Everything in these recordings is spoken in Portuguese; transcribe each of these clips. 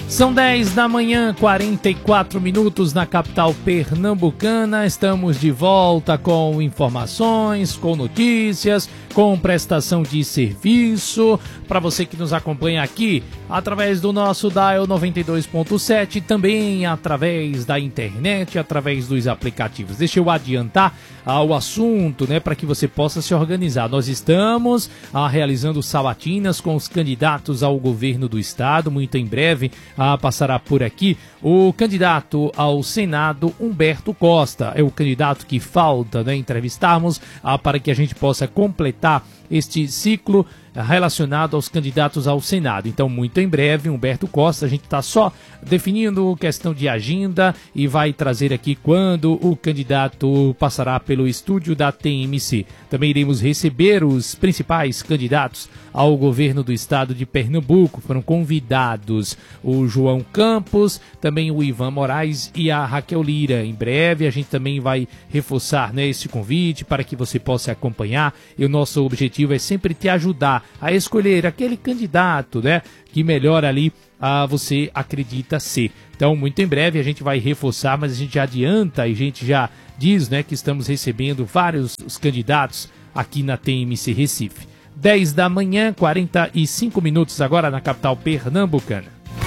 São 10 da manhã, 44 minutos na capital pernambucana. Estamos de volta com informações, com notícias, com prestação de serviço. Para você que nos acompanha aqui através do nosso dial 92.7, também através da internet, através dos aplicativos. Deixa eu adiantar o assunto, né, para que você possa se organizar. Nós estamos realizando sabatinas com os candidatos ao governo do estado. Muito em breve passará por aqui o candidato ao Senado, Humberto Costa. É o candidato que falta, né, entrevistarmos para que a gente possa completar este ciclo relacionado aos candidatos ao Senado. Então, muito em breve, Humberto Costa, a gente está só definindo questão de agenda e vai trazer aqui quando o candidato passará pelo estúdio da TMC. Também iremos receber os principais candidatos ao governo do estado de Pernambuco. Foram convidados o João Campos, também o Ivan Moraes e a Raquel Lira. Em breve a gente também vai reforçar, né, esse convite para que você possa acompanhar, e o nosso objetivo é sempre te ajudar a escolher aquele candidato, né, que melhor ali você acredita ser. Então, muito em breve a gente vai reforçar, mas a gente já adianta e a gente já diz, né, que estamos recebendo vários candidatos aqui na TMC Recife. 10 da manhã, 45 minutos agora na capital pernambucana.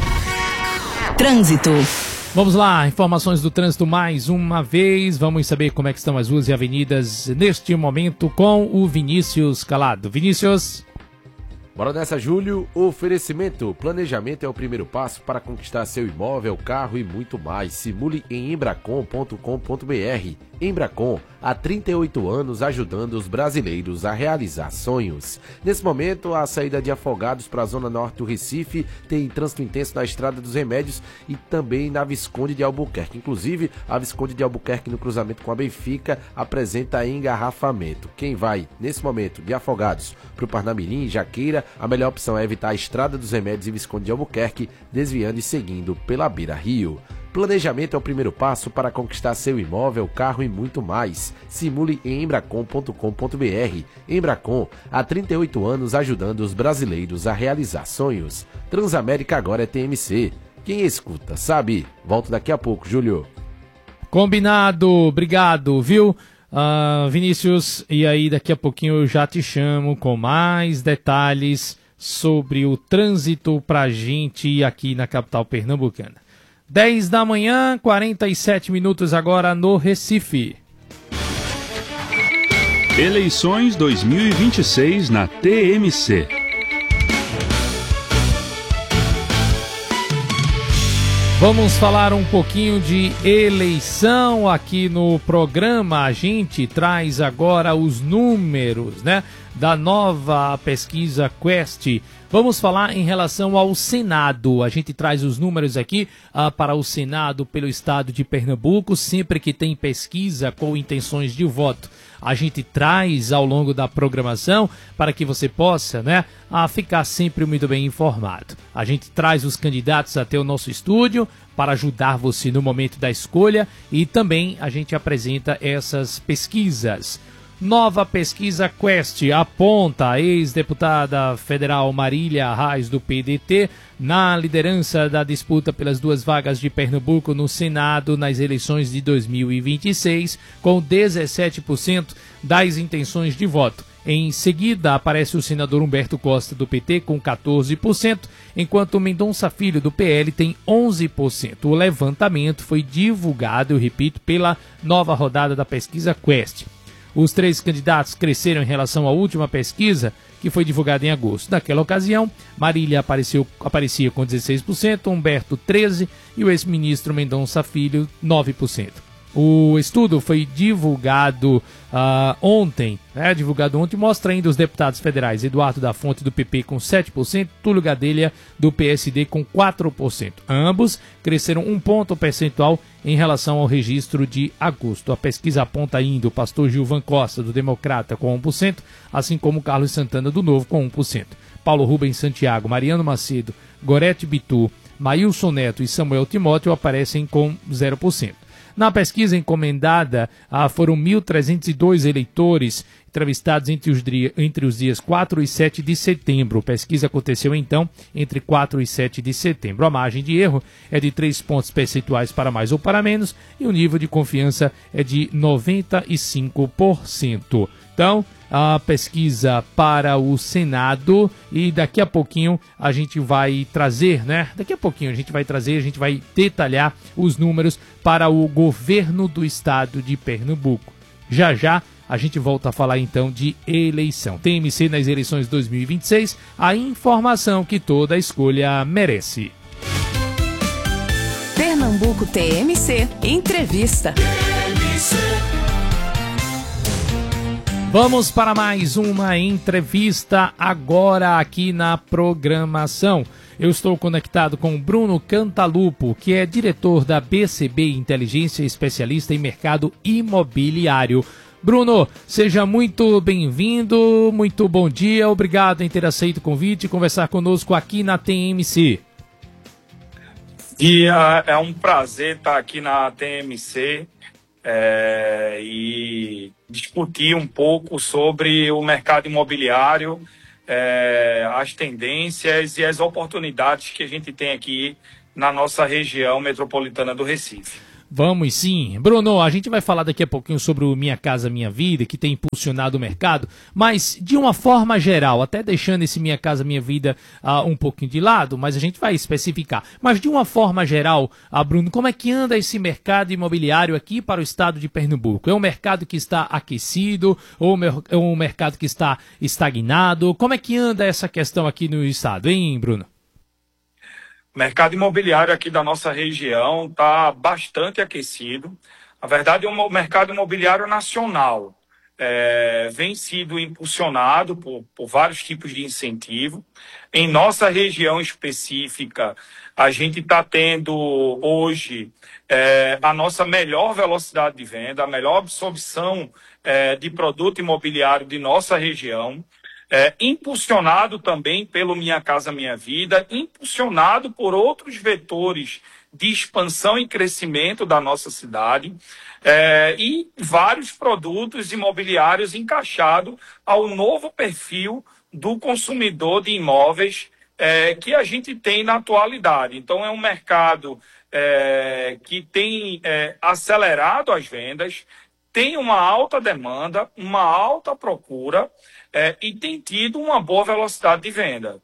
Trânsito. Vamos lá, informações do trânsito mais uma vez. Vamos saber como é que estão as ruas e avenidas neste momento com o Vinícius Calado. Vinícius. Bora nessa, Júlio. Oferecimento. Planejamento é o primeiro passo para conquistar seu imóvel, carro e muito mais. Simule em embracon.com.br. Embracon, há 38 anos ajudando os brasileiros a realizar sonhos. Nesse momento, a saída de Afogados para a zona norte do Recife tem trânsito intenso na Estrada dos Remédios e também na Visconde de Albuquerque. Inclusive, a Visconde de Albuquerque no cruzamento com a Benfica apresenta engarrafamento. Quem vai, nesse momento, de Afogados para o Parnamirim e Jaqueira, a melhor opção é evitar a Estrada dos Remédios e Visconde de Albuquerque, desviando e seguindo pela Beira Rio. Planejamento é o primeiro passo para conquistar seu imóvel, carro e muito mais. Simule em embracon.com.br. Embracon, há 38 anos ajudando os brasileiros a realizar sonhos. Transamérica agora é TMC. Quem escuta, sabe. Volto daqui a pouco, Júlio. Combinado, obrigado, viu, Vinícius? E aí, daqui a pouquinho eu já te chamo com mais detalhes sobre o trânsito pra gente aqui na capital pernambucana. 10 da manhã, 47 minutos agora no Recife. Eleições 2026 na TMC. Vamos falar um pouquinho de eleição aqui no programa. A gente traz agora os números, né, da nova pesquisa Quest. Vamos falar em relação ao Senado. A gente traz os números aqui para o Senado pelo estado de Pernambuco. Sempre que tem pesquisa com intenções de voto, a gente traz ao longo da programação para que você possa, né, ficar sempre muito bem informado. A gente traz os candidatos até o nosso estúdio para ajudar você no momento da escolha e também a gente apresenta essas pesquisas. Nova pesquisa Quest aponta a ex-deputada federal Marília Reis do PDT na liderança da disputa pelas duas vagas de Pernambuco no Senado nas eleições de 2026, com 17% das intenções de voto. Em seguida, aparece o senador Humberto Costa do PT com 14%, enquanto Mendonça Filho do PL tem 11%. O levantamento foi divulgado, eu repito, pela nova rodada da pesquisa Quest. Os três candidatos cresceram em relação à última pesquisa, que foi divulgada em agosto. Naquela ocasião, Marília aparecia com 16%, Humberto 13% e o ex-ministro Mendonça Filho 9%. O estudo foi divulgado ontem, mostra ainda os deputados federais Eduardo da Fonte do PP com 7%, Túlio Gadelha do PSD com 4%. Ambos cresceram 1 ponto percentual em relação ao registro de agosto. A pesquisa aponta ainda o pastor Gilvan Costa do Democrata com 1%, assim como Carlos Santana do Novo com 1%. Paulo Rubens Santiago, Mariano Macedo, Gorete Bitu, Maílson Neto e Samuel Timóteo aparecem com 0%. Na pesquisa encomendada, foram 1.302 eleitores entrevistados entre os dias 4 e 7 de setembro. A pesquisa aconteceu, então, entre 4 e 7 de setembro. A margem de erro é de 3 pontos percentuais para mais ou para menos e o nível de confiança é de 95%. Então, a pesquisa para o Senado e daqui a pouquinho a gente vai trazer, né? Daqui a pouquinho a gente vai detalhar os números para o governo do estado de Pernambuco. Já já a gente volta a falar então de eleição. TMC nas eleições 2026, a informação que toda escolha merece. Pernambuco TMC, entrevista. Vamos para mais uma entrevista agora aqui na programação. Eu estou conectado com o Bruno Cantalupo, que é diretor da BCB Inteligência, especialista em mercado imobiliário. Bruno, seja muito bem-vindo, muito bom dia, obrigado em ter aceito o convite e conversar conosco aqui na TMC. E é um prazer estar aqui na TMC e discutir um pouco sobre o mercado imobiliário, as tendências e as oportunidades que a gente tem aqui na nossa região metropolitana do Recife. Vamos sim. Bruno, a gente vai falar daqui a pouquinho sobre o Minha Casa Minha Vida, que tem impulsionado o mercado, mas de uma forma geral, até deixando esse Minha Casa Minha Vida um pouquinho de lado, mas a gente vai especificar. Mas de uma forma geral, Bruno, como é que anda esse mercado imobiliário aqui para o estado de Pernambuco? É um mercado que está aquecido ou é um mercado que está estagnado? Como é que anda essa questão aqui no estado, hein, Bruno? O mercado imobiliário aqui da nossa região está bastante aquecido. Na verdade, é um mercado imobiliário nacional. Vem sido impulsionado por vários tipos de incentivo. Em nossa região específica, a gente está tendo hoje a nossa melhor velocidade de venda, a melhor absorção de produto imobiliário de nossa região. Impulsionado também pelo Minha Casa Minha Vida, impulsionado por outros vetores de expansão e crescimento da nossa cidade, e vários produtos imobiliários encaixados ao novo perfil do consumidor de imóveis que a gente tem na atualidade. Então, é um mercado que tem acelerado as vendas, tem uma alta demanda, uma alta procura, e tem tido uma boa velocidade de venda.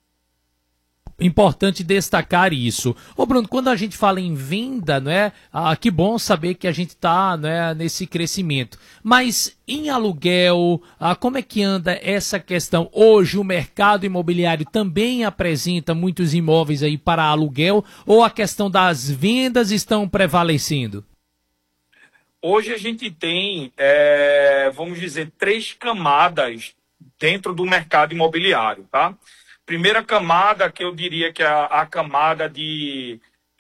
Importante destacar isso. Ô Bruno, quando a gente fala em venda, não é? Que bom saber que a gente está, né, nesse crescimento. Mas em aluguel, como é que anda essa questão? Hoje o mercado imobiliário também apresenta muitos imóveis aí para aluguel ou a questão das vendas estão prevalecendo? Hoje a gente tem, vamos dizer, 3 camadas dentro do mercado imobiliário, tá? Primeira camada, que eu diria que é a camada de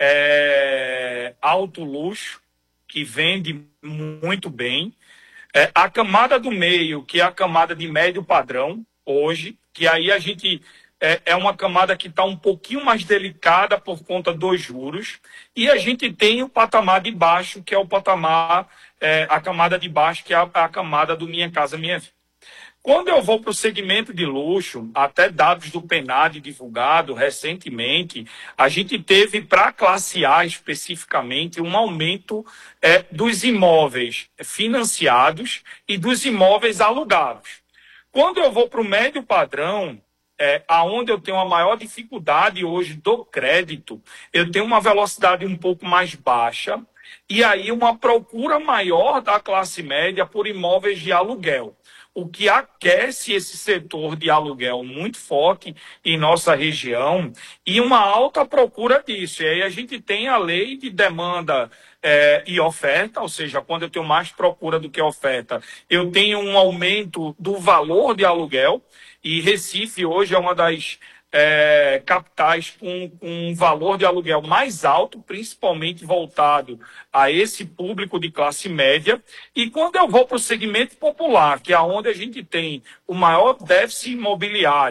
alto luxo, que vende muito bem. A camada do meio, que é a camada de médio padrão, hoje, que aí a gente é uma camada que está um pouquinho mais delicada por conta dos juros. E a gente tem o patamar de baixo, que é o patamar, a camada de baixo, que é a camada do Minha Casa Minha Vida. Quando eu vou para o segmento de luxo, até dados do PNAD divulgado recentemente, a gente teve, para a classe A especificamente, um aumento dos imóveis financiados e dos imóveis alugados. Quando eu vou para o médio padrão, aonde eu tenho a maior dificuldade hoje do crédito, eu tenho uma velocidade um pouco mais baixa e aí uma procura maior da classe média por imóveis de aluguel, o que aquece esse setor de aluguel muito forte em nossa região e uma alta procura disso. E aí a gente tem a lei de demanda e oferta, ou seja, quando eu tenho mais procura do que oferta, eu tenho um aumento do valor de aluguel, e Recife hoje é uma das capitais com um valor de aluguel mais alto, principalmente voltado a esse público de classe média. E quando eu vou para o segmento popular, que é onde a gente tem o maior déficit imobiliário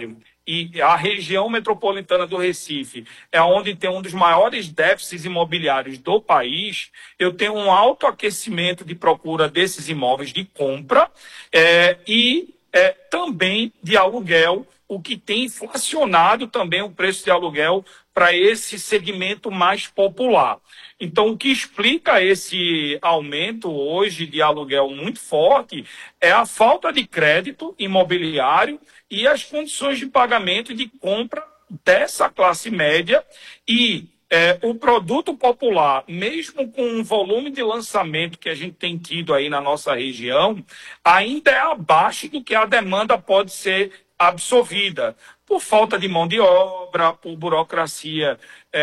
e a região metropolitana do Recife é onde tem um dos maiores déficits imobiliários do país, eu tenho um alto aquecimento de procura desses imóveis de compra e também de aluguel, o que tem inflacionado também o preço de aluguel para esse segmento mais popular. Então, o que explica esse aumento hoje de aluguel muito forte é a falta de crédito imobiliário e as condições de pagamento e de compra dessa classe média e o produto popular, mesmo com um volume de lançamento que a gente tem tido aí na nossa região, ainda é abaixo do que a demanda pode ser absorvida, por falta de mão de obra, por burocracia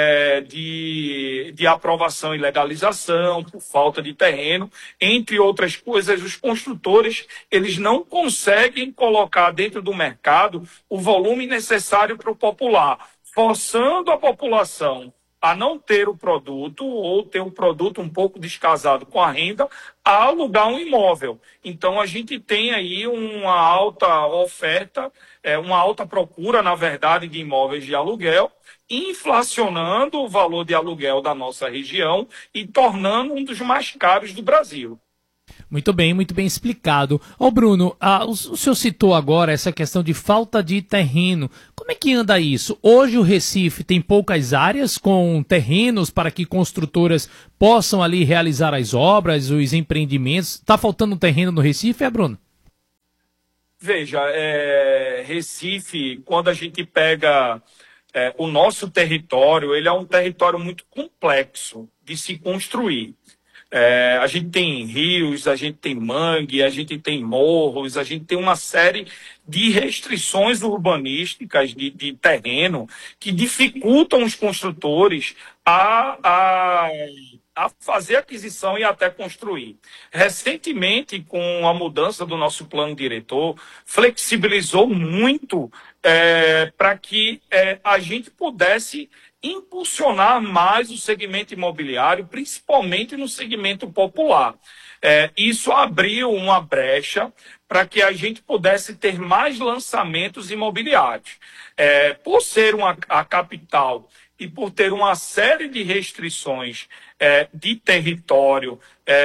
de aprovação e legalização, por falta de terreno, entre outras coisas. Os construtores eles não conseguem colocar dentro do mercado o volume necessário para o popular, forçando a população a não ter o produto ou ter um produto um pouco descasado com a renda, a alugar um imóvel. Então, a gente tem aí uma alta oferta, uma alta procura, na verdade, de imóveis de aluguel, inflacionando o valor de aluguel da nossa região e tornando um dos mais caros do Brasil. Muito bem explicado. Bruno, o senhor citou agora essa questão de falta de terreno. Como é que anda isso? Hoje o Recife tem poucas áreas com terrenos para que construtoras possam ali realizar as obras, os empreendimentos. Está faltando terreno no Recife, Bruno? Veja, Recife, quando a gente pega o nosso território, ele é um território muito complexo de se construir. A gente tem rios, a gente tem mangue, a gente tem morros, a gente tem uma série de restrições urbanísticas de terreno que dificultam os construtores a fazer aquisição e até construir. Recentemente, com a mudança do nosso plano diretor, flexibilizou muito para que a gente pudesse impulsionar mais o segmento imobiliário, principalmente no segmento popular. Isso abriu uma brecha para que a gente pudesse ter mais lançamentos imobiliários. Por ser a capital e por ter uma série de restrições de território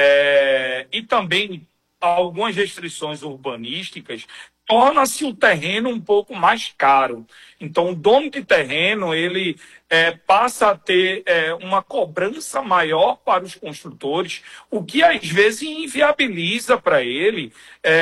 e também algumas restrições urbanísticas, torna-se o terreno um pouco mais caro. Então, o dono de terreno, ele passa a ter uma cobrança maior para os construtores, o que às vezes inviabiliza para ele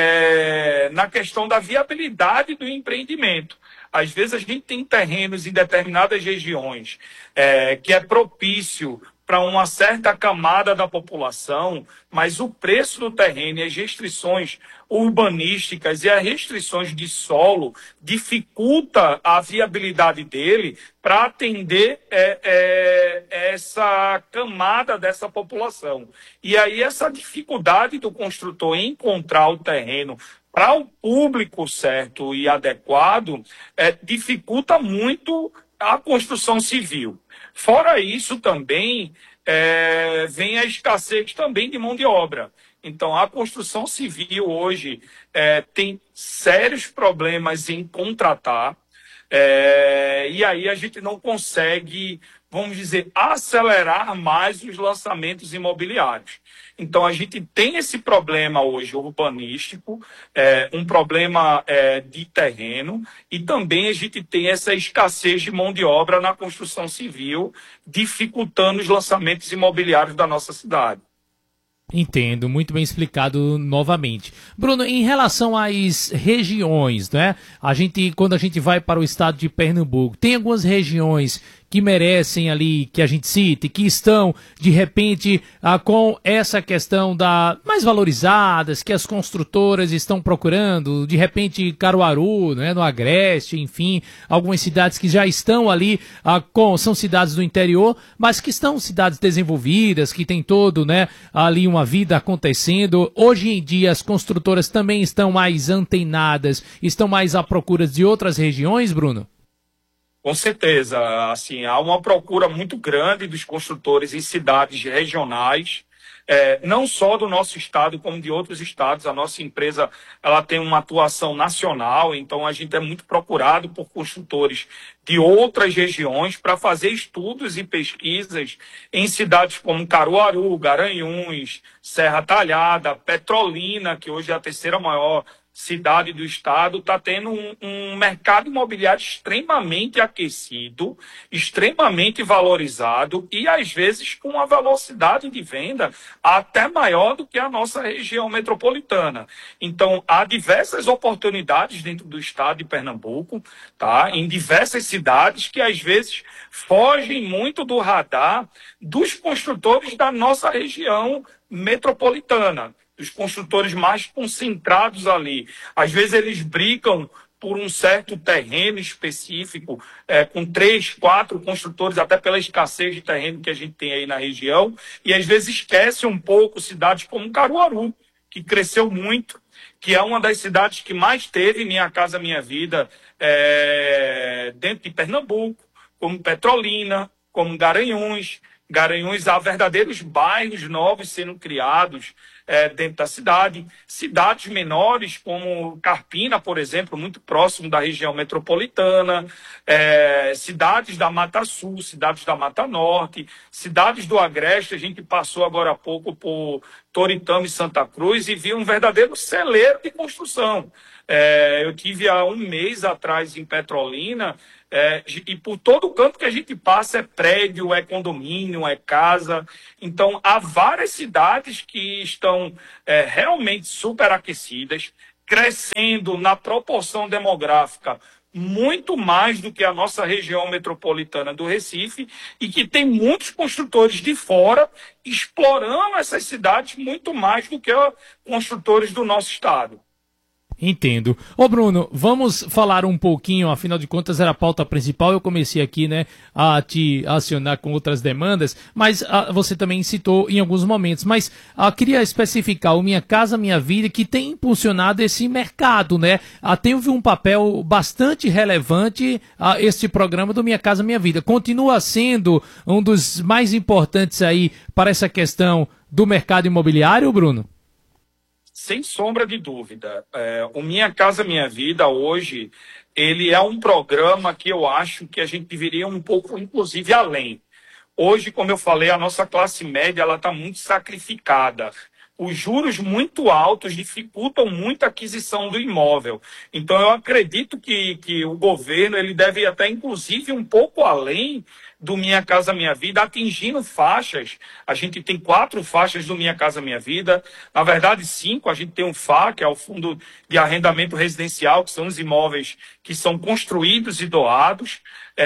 na questão da viabilidade do empreendimento. Às vezes a gente tem terrenos em determinadas regiões que é propício para uma certa camada da população, mas o preço do terreno e as restrições urbanísticas e as restrições de solo dificulta a viabilidade dele para atender essa camada dessa população. E aí essa dificuldade do construtor em encontrar o terreno para o público certo e adequado dificulta muito a construção civil. Fora isso também vem a escassez também de mão de obra. Então a construção civil hoje tem sérios problemas em contratar e aí a gente não consegue, vamos dizer, acelerar mais os lançamentos imobiliários. Então, a gente tem esse problema hoje urbanístico, um problema de terreno, e também a gente tem essa escassez de mão de obra na construção civil, dificultando os lançamentos imobiliários da nossa cidade. Entendo, muito bem explicado novamente. Bruno, em relação às regiões, né? Quando a gente vai para o estado de Pernambuco, tem algumas regiões que merecem ali, que a gente cite, que estão, de repente, com essa questão mais valorizadas, que as construtoras estão procurando, de repente Caruaru, né, no Agreste, enfim, algumas cidades que já estão ali, são cidades do interior, mas que estão cidades desenvolvidas, que tem todo, né, ali uma vida acontecendo. Hoje em dia as construtoras também estão mais antenadas, estão mais à procura de outras regiões, Bruno? Com certeza, assim, há uma procura muito grande dos construtores em cidades regionais, não só do nosso estado, como de outros estados. A nossa empresa ela tem uma atuação nacional, então a gente é muito procurado por construtores de outras regiões para fazer estudos e pesquisas em cidades como Caruaru, Garanhuns, Serra Talhada, Petrolina, que hoje é a terceira maior cidade do estado, está tendo um mercado imobiliário extremamente aquecido, extremamente valorizado e, às vezes, com uma velocidade de venda até maior do que a nossa região metropolitana. Então, há diversas oportunidades dentro do estado de Pernambuco, tá? Em diversas cidades que, às vezes, fogem muito do radar dos construtores da nossa região metropolitana, os construtores mais concentrados ali. Às vezes eles brigam por um certo terreno específico, com 3, 4 construtores, até pela escassez de terreno que a gente tem aí na região, e às vezes esquece um pouco cidades como Caruaru, que cresceu muito, que é uma das cidades que mais teve Minha Casa Minha Vida dentro de Pernambuco, como Petrolina, como Garanhuns. Garanhuns, há verdadeiros bairros novos sendo criados dentro da cidade. Cidades menores, como Carpina, por exemplo, muito próximo da região metropolitana. Cidades da Mata Sul, cidades da Mata Norte, cidades do Agreste. A gente passou agora há pouco por Toritama e Santa Cruz e viu um verdadeiro celeiro de construção. Eu tive há um mês atrás em Petrolina, e por todo canto que a gente passa é prédio, é condomínio, é casa. Então, há várias cidades que estão realmente superaquecidas, crescendo na proporção demográfica muito mais do que a nossa região metropolitana do Recife, e que tem muitos construtores de fora explorando essas cidades muito mais do que construtores do nosso estado. Entendo. Ô Bruno, vamos falar um pouquinho, afinal de contas era a pauta principal, eu comecei aqui, né, a te acionar com outras demandas, mas você também citou em alguns momentos, mas queria especificar o Minha Casa Minha Vida, que tem impulsionado esse mercado, né, teve um papel bastante relevante este programa do Minha Casa Minha Vida, continua sendo um dos mais importantes aí para essa questão do mercado imobiliário, Bruno? Sem sombra de dúvida. O Minha Casa Minha Vida, hoje, ele é um programa que eu acho que a gente deveria um pouco, inclusive, além. Hoje, como eu falei, a nossa classe média está muito sacrificada. Os juros muito altos dificultam muito a aquisição do imóvel. Então, eu acredito que o governo ele deve ir até, inclusive, um pouco além do Minha Casa Minha Vida, atingindo faixas. A gente tem 4 faixas do Minha Casa Minha Vida. Na verdade, 5. A gente tem um FA, que é o Fundo de Arrendamento Residencial, que são os imóveis que são construídos e doados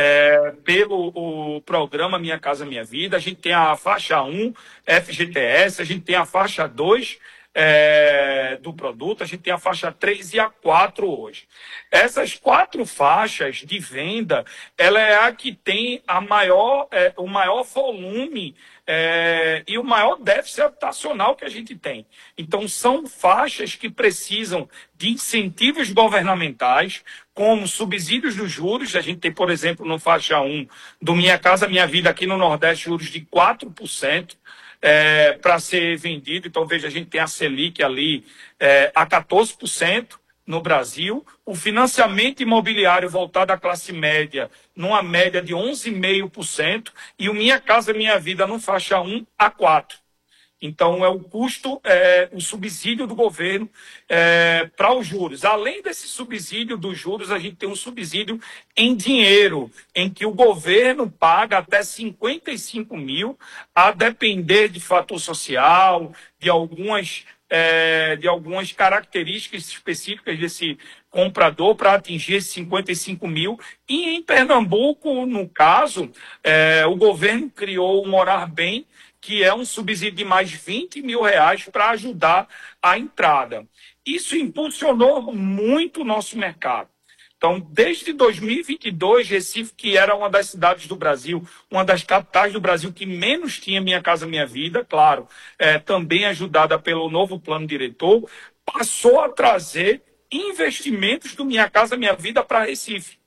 pelo programa Minha Casa Minha Vida. A gente tem a faixa 1, FGTS, a gente tem a faixa 2 do produto, a gente tem a faixa 3 e a 4 hoje. Essas 4 faixas de venda, ela é a que tem o maior volume e o maior déficit habitacional que a gente tem. Então, são faixas que precisam de incentivos governamentais, como subsídios dos juros. A gente tem, por exemplo, no faixa 1 do Minha Casa Minha Vida, aqui no Nordeste, juros de 4%. Para ser vendido. Então, veja, a gente tem a Selic ali a 14% no Brasil, o financiamento imobiliário voltado à classe média numa média de 11,5%, e o Minha Casa Minha Vida no faixa 1 a 4%. Então, é o custo, o subsídio do governo para os juros. Além desse subsídio dos juros, a gente tem um subsídio em dinheiro, em que o governo paga até 55 mil, a depender de fator social, de algumas características específicas desse comprador para atingir esses 55 mil. E em Pernambuco, no caso, o governo criou o Morar Bem, que é um subsídio de mais 20 mil reais para ajudar a entrada. Isso impulsionou muito o nosso mercado. Então, desde 2022, Recife, que era uma das cidades do Brasil, uma das capitais do Brasil que menos tinha Minha Casa Minha Vida, claro, também ajudada pelo novo plano diretor, passou a trazer investimentos do Minha Casa Minha Vida para Recife.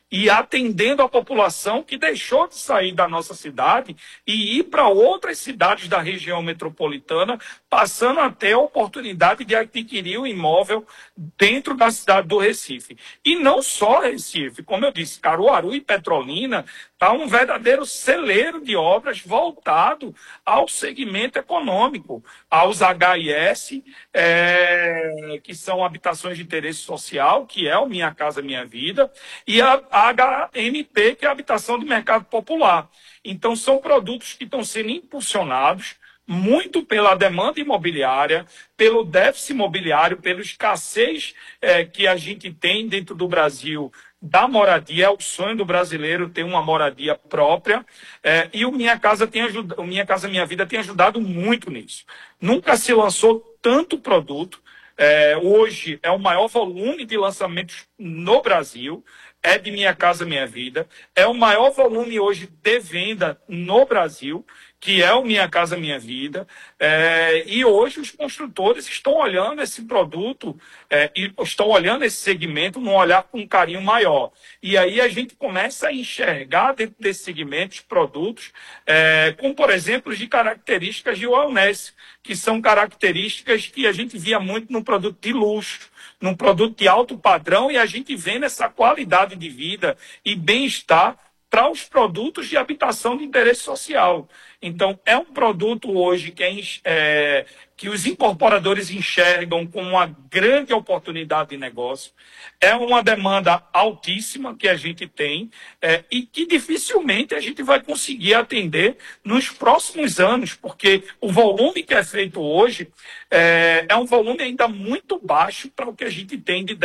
e atendendo a população que deixou de sair da nossa cidade e ir para outras cidades da região metropolitana, passando a ter a oportunidade de adquirir o imóvel dentro da cidade do Recife. E não só Recife, como eu disse, Caruaru e Petrolina está um verdadeiro celeiro de obras voltado ao segmento econômico, aos HIS, que são habitações de interesse social, que é o Minha Casa Minha Vida, e a HMP, que é a habitação de mercado popular. Então, são produtos que estão sendo impulsionados muito pela demanda imobiliária, pelo déficit imobiliário, pela escassez que a gente tem dentro do Brasil da moradia. É o sonho do brasileiro ter uma moradia própria, e o Minha Casa Minha Vida tem ajudado muito nisso. Nunca se lançou tanto produto. Hoje é o maior volume de lançamentos no Brasil, é de Minha Casa Minha Vida, é o maior volume hoje de venda no Brasil, que é o Minha Casa Minha Vida, e hoje os construtores estão olhando esse produto, e estão olhando esse segmento num olhar com um carinho maior. E aí a gente começa a enxergar dentro desse segmento produtos, como, por exemplo, de características de wellness, que são características que a gente via muito no produto de luxo, num produto de alto padrão, e a gente vê nessa qualidade de vida e bem-estar para os produtos de habitação de interesse social. Então, é um produto hoje que os incorporadores enxergam como uma grande oportunidade de negócio. É uma demanda altíssima que a gente tem, e que dificilmente a gente vai conseguir atender nos próximos anos, porque o volume que é feito hoje é um volume ainda muito baixo para o que a gente tem de